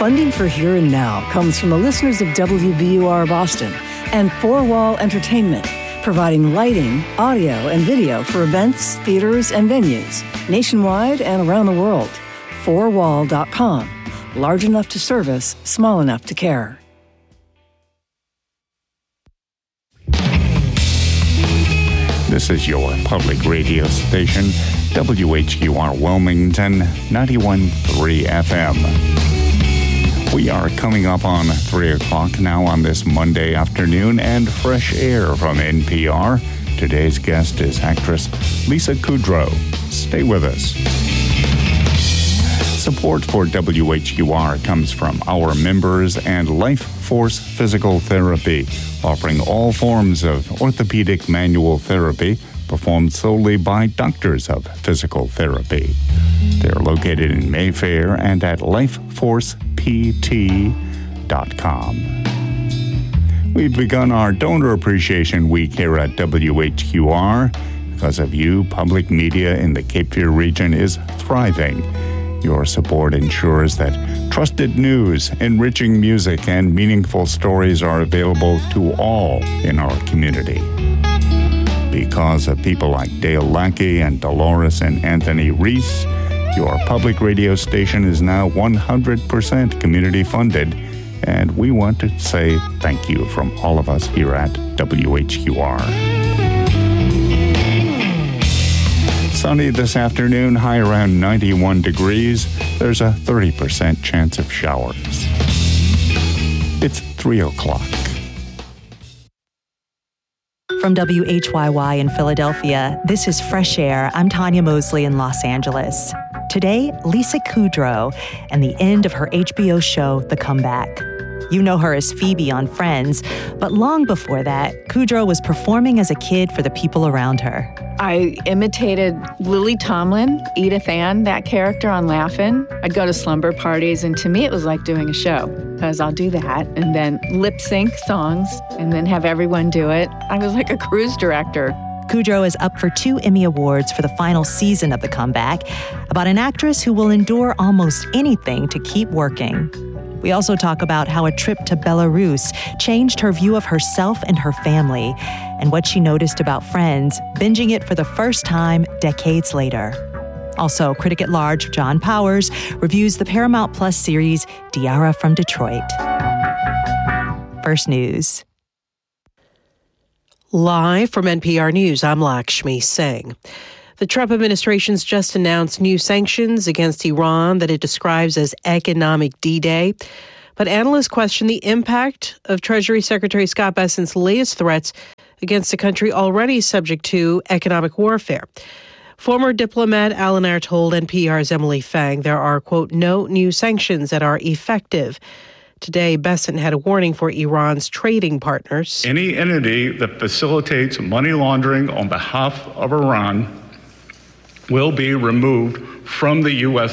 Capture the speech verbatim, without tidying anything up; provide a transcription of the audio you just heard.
Funding for Here and Now comes from the listeners of W B U R Boston and Four Wall Entertainment, providing lighting, audio, and video for events, theaters, and venues nationwide and around the world. four wall dot com. Large enough to service, small enough to care. This is your public radio station, W H Q R Wilmington, ninety-one point three F M. We are coming up on three o'clock now on this Monday afternoon, and fresh air from N P R. Today's guest is actress Lisa Kudrow. Stay with us. Support for W H Q R comes from our members and Life Force Physical Therapy, offering all forms of orthopedic manual therapy performed solely by doctors of physical therapy. They're located in Mayfair and at life force p t dot com. We've begun our Donor Appreciation Week here at W H Q R. Because of you, public media in the Cape Fear region is thriving. Your support ensures that trusted news, enriching music, and meaningful stories are available to all in our community. Because of people like Dale Lackey and Dolores and Anthony Reese, your public radio station is now one hundred percent community funded, and we want to say thank you from all of us here at W H Q R. Sunny this afternoon, high around ninety-one degrees. There's a thirty percent chance of showers. It's three o'clock. From W H Y Y in Philadelphia, this is Fresh Air. I'm Tanya Mosley in Los Angeles. Today, Lisa Kudrow and the end of her H B O show, The Comeback. You know her as Phoebe on Friends, but long before that, Kudrow was performing as a kid for the people around her. I imitated Lily Tomlin, Edith Ann, that character on Laugh-In. I'd go to slumber parties, and to me it was like doing a show, because I'll do that and then lip sync songs and then have everyone do it. I was like a cruise director. Kudrow is up for two Emmy Awards for the final season of The Comeback, about an actress who will endure almost anything to keep working. We also talk about how a trip to Belarus changed her view of herself and her family, and what she noticed about Friends, binging it for the first time decades later. Also, critic at large John Powers reviews the Paramount Plus series Diara from Detroit. First News. Live from N P R News, I'm Lakshmi Singh. The Trump administration's just announced new sanctions against Iran that it describes as economic D-Day. But analysts question the impact of Treasury Secretary Scott Bessent's latest threats against a country already subject to economic warfare. Former diplomat Alan Ayer told N P R's Emily Fang there are, quote, no new sanctions that are effective. Today, Bessent had a warning for Iran's trading partners. Any entity that facilitates money laundering on behalf of Iran will be removed from the U S